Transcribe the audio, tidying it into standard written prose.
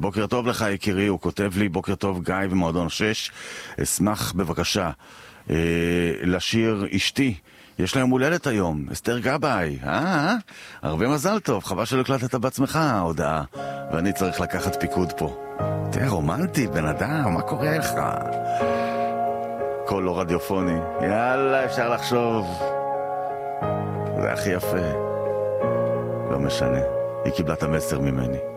בוקר טוב לך יקירי, הוא כותב לי, בוקר טוב גיא במועדון 6, אשמח בבקשה לשיר אשתי, יש לה יום הולדת היום, אסתר גבאי, הרבה מזל טוב, חבל שלא הקלטת בעצמך ההודעה, ואני צריך לקחת פיקוד פה. תראה, רומנטי, בן אדם, מה קורה לך? קול לא רדיופוני, יאללה, אפשר לחשוב. זה הכי יפה. לא משנה, היא קיבלה את המסר ממני.